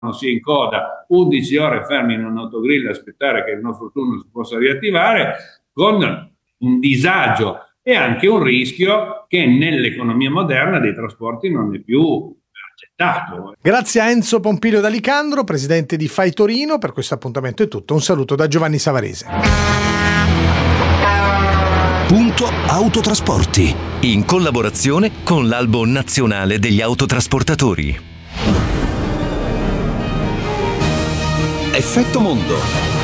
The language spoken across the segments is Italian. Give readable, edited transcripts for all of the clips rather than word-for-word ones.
sia in coda 11 ore fermi in un autogrill a aspettare che il nostro turno si possa riattivare, con un disagio e anche un rischio che nell'economia moderna dei trasporti non è più accettato. Grazie a Enzo Pompilio D'Alicandro, presidente di FAI Torino. Per questo appuntamento è tutto. Un saluto da Giovanni Savarese. Punto Autotrasporti, in collaborazione con l'Albo Nazionale degli Autotrasportatori. Effetto Mondo.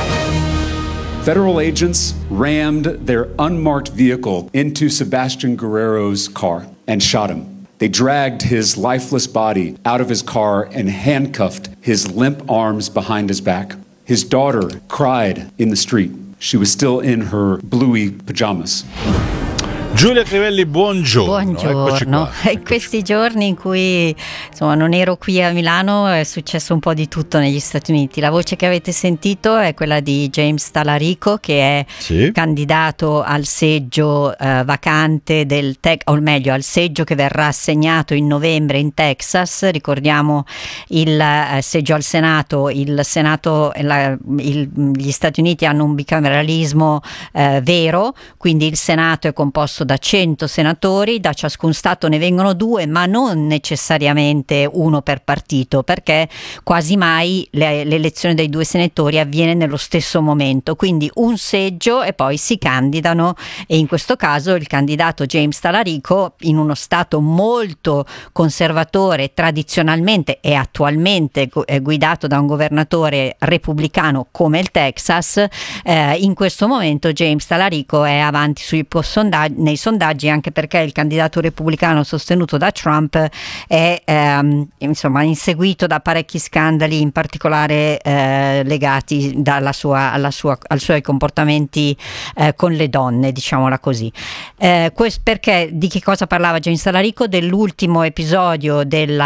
Federal agents rammed their unmarked vehicle into Sebastian Guerrero's car and shot him. They dragged his lifeless body out of his car and handcuffed his limp arms behind his back. His daughter cried in the street. She was still in her bluey pajamas. Giulia Crivelli, buongiorno. Buongiorno. In questi giorni in cui insomma non ero qui a Milano è successo un po' di tutto negli Stati Uniti. La voce che avete sentito è quella di James Talarico, che è candidato al seggio vacante del o meglio al seggio che verrà assegnato in novembre in Texas. Ricordiamo il seggio al Senato. Il Senato gli Stati Uniti hanno un bicameralismo vero, quindi il Senato è composto da 100 senatori, da ciascun stato ne vengono 2, ma non necessariamente uno per partito, perché quasi mai l'elezione dei 2 senatori avviene nello stesso momento, quindi un seggio e poi si candidano, e in questo caso il candidato James Talarico, in uno stato molto conservatore tradizionalmente e attualmente guidato da un governatore repubblicano come il Texas, in questo momento James Talarico è avanti nei sondaggi, anche perché il candidato repubblicano sostenuto da Trump è insomma inseguito da parecchi scandali, in particolare legati ai suoi comportamenti con le donne, diciamola così. Perché di che cosa parlava James Talarico? Dell'ultimo episodio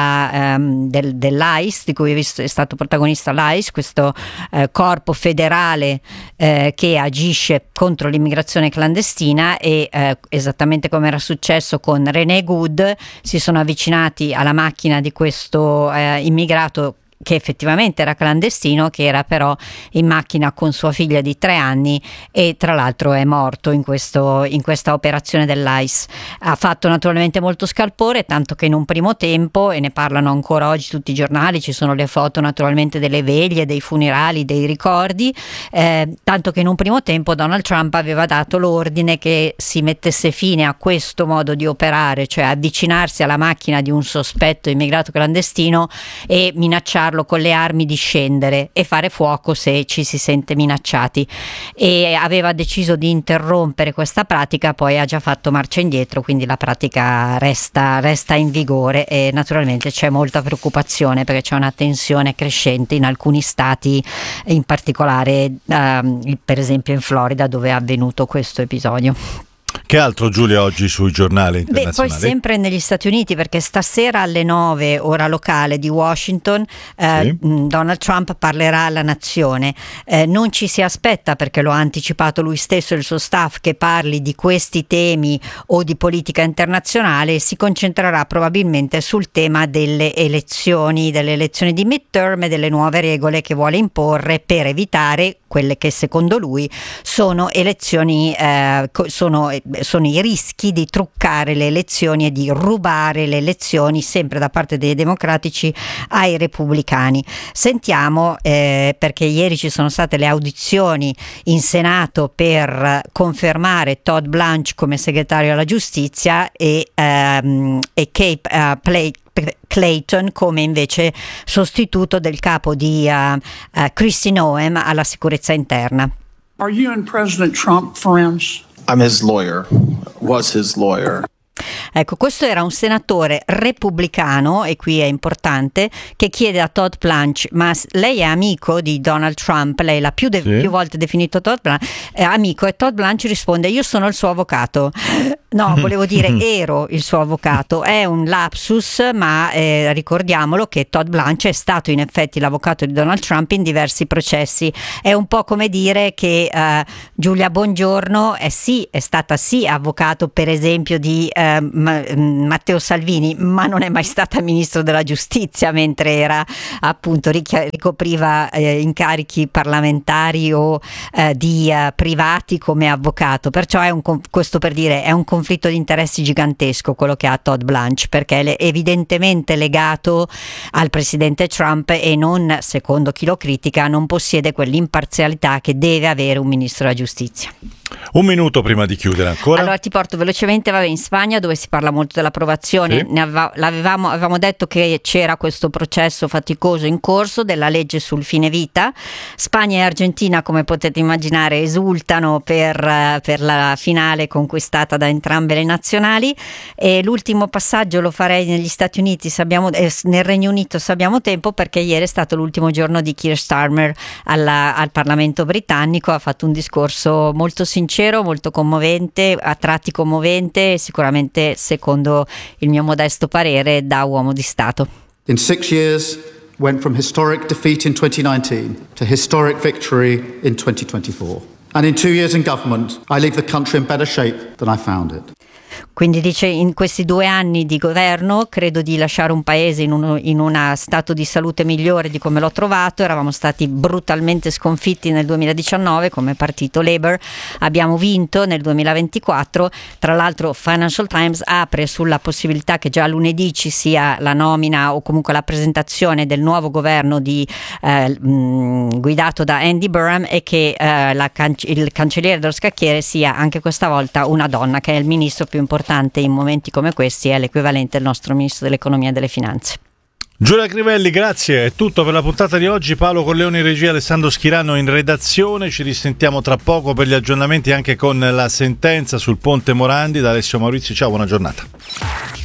dell'ICE, di cui è stato protagonista l'ICE, questo corpo federale che agisce contro l'immigrazione clandestina, e esattamente come era successo con René Good, si sono avvicinati alla macchina di questo immigrato che effettivamente era clandestino, che era però in macchina con sua figlia di 3 anni, e tra l'altro è morto in questa operazione dell'ICE. Ha fatto naturalmente molto scalpore, tanto che in un primo tempo, e ne parlano ancora oggi tutti i giornali, ci sono le foto naturalmente delle veglie, dei funerali, dei ricordi, tanto che in un primo tempo Donald Trump aveva dato l'ordine che si mettesse fine a questo modo di operare, cioè avvicinarsi alla macchina di un sospetto immigrato clandestino e minacciarlo con le armi di scendere e fare fuoco se ci si sente minacciati, e aveva deciso di interrompere questa pratica, poi ha già fatto marcia indietro, quindi la pratica resta in vigore, e naturalmente c'è molta preoccupazione perché c'è una tensione crescente in alcuni stati, in particolare per esempio in Florida, dove è avvenuto questo episodio. Che altro, Giulia, oggi sui giornali internazionali? Poi sempre negli Stati Uniti, perché stasera alle 9 ora locale di Washington Donald Trump parlerà alla nazione. Non ci si aspetta, perché lo ha anticipato lui stesso e il suo staff, che parli di questi temi o di politica internazionale. Si concentrerà probabilmente sul tema delle elezioni di midterm e delle nuove regole che vuole imporre per evitare quelle che secondo lui sono elezioni, sono i rischi di truccare le elezioni e di rubare le elezioni, sempre da parte dei democratici ai repubblicani. Sentiamo, perché ieri ci sono state le audizioni in Senato per confermare Todd Blanche come segretario alla giustizia e Kate Clayton come invece sostituto del capo di Kristi Noem alla sicurezza interna. Are you and President Trump friends? I'm his lawyer, was his lawyer. Ecco, questo era un senatore repubblicano, e qui è importante, che chiede a Todd Blanche: ma lei è amico di Donald Trump? Lei l'ha più volte definito Todd Blanche amico, e Todd Blanche risponde: io sono il suo avvocato. No, volevo dire ero il suo avvocato. È un lapsus, ma ricordiamolo che Todd Blanche è stato in effetti l'avvocato di Donald Trump in diversi processi. È un po' come dire che Giulia Bongiorno è stata avvocato per esempio di Matteo Salvini, ma non è mai stata ministro della giustizia mentre era appunto ricopriva incarichi parlamentari o di privati come avvocato, perciò questo per dire è un conflitto di interessi gigantesco quello che ha Todd Blanche, perché è evidentemente legato al presidente Trump e non, secondo chi lo critica, non possiede quell'imparzialità che deve avere un ministro della giustizia. Un minuto prima di chiudere ancora. Allora ti porto velocemente in Spagna, dove si parla molto dell'approvazione. Sì. Avevamo detto che c'era questo processo faticoso in corso della legge sul fine vita. Spagna e Argentina, come potete immaginare, esultano per la finale conquistata da entrambe le nazionali, e l'ultimo passaggio lo farei negli Stati Uniti nel Regno Unito se abbiamo tempo, perché ieri è stato l'ultimo giorno di Keir Starmer al Parlamento britannico. Ha fatto un discorso molto sincero, molto commovente, a tratti commovente, sicuramente, secondo il mio modesto parere, da uomo di Stato. In 6 years went from historic defeat in 2019 to historic victory in 2024. And in 2 years in government, I leave the country in better shape than I found it. Quindi dice: in questi 2 anni di governo credo di lasciare un paese in uno stato di salute migliore di come l'ho trovato. Eravamo stati brutalmente sconfitti nel 2019 come partito Labour, abbiamo vinto nel 2024. Tra l'altro Financial Times apre sulla possibilità che già lunedì ci sia la nomina o comunque la presentazione del nuovo governo guidato da Andy Burnham, e che il cancelliere dello scacchiere sia anche questa volta una donna, che è il ministro più importante in momenti come questi, è l'equivalente del nostro ministro dell'economia e delle finanze. Giulia Crivelli, grazie, è tutto per la puntata di oggi. Paolo Corleone in regia, Alessandro Schirano in redazione. Ci risentiamo tra poco per gli aggiornamenti anche con la sentenza sul ponte Morandi. Da Alessio Maurizio, ciao, buona giornata.